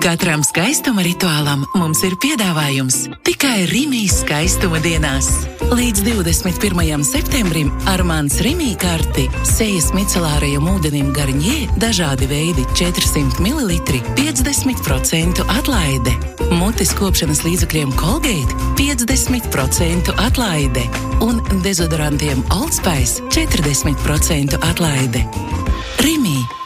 Katram skaistuma rituālam mums ir piedāvājums tikai Rimijas skaistuma dienās. Līdz 21. septembrim ar mans Rimija karti sejas micelārajam ūdenim Garņē dažādi veidi 400 ml 50% atlaide. Mutes kopšanas līdzekļiem Colgate 50% atlaide. Un dezodorantiem Old Spice 40% atlaide. Rimija.